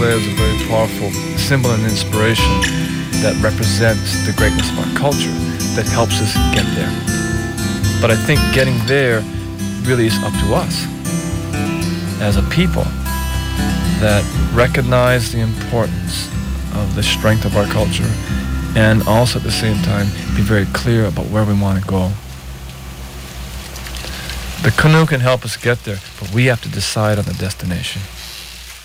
ukulele is a very powerful symbol and inspiration that represents the greatness of our culture, that helps us get there. But I think getting there really is up to us as a people that recognize the importance of the strength of our culture and also at the same time be very clear about where we want to go. The canoe can help us get there, but we have to decide on the destination.